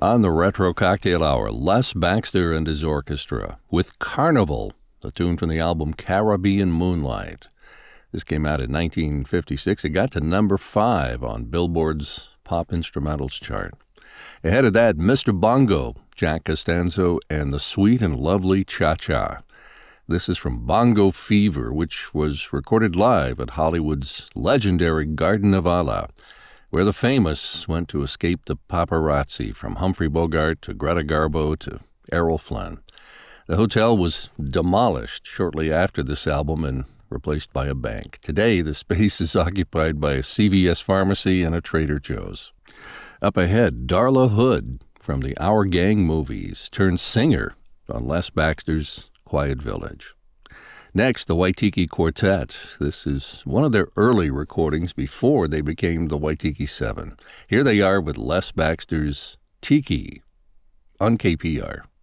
On the Retro Cocktail Hour, Les Baxter and his orchestra with Carnival, a tune from the album Caribbean Moonlight. This came out in 1956. It got to number 5 on Billboard's Pop Instrumentals chart. Ahead of that, Mr. Bongo, Jack Costanzo, and the Sweet and Lovely Cha-Cha. This is from Bongo Fever, which was recorded live at Hollywood's legendary Garden of Allah, where the famous went to escape the paparazzi, from Humphrey Bogart to Greta Garbo to Errol Flynn. The hotel was demolished shortly after this album and replaced by a bank. Today, the space is occupied by a CVS pharmacy and a Trader Joe's. Up ahead, Darla Hood from the Our Gang movies turns singer on Les Baxter's Quiet Village. Next, the Waitiki Quartet. This is one of their early recordings before they became the Waitiki Seven. Here they are with Les Baxter's Tiki on KPR.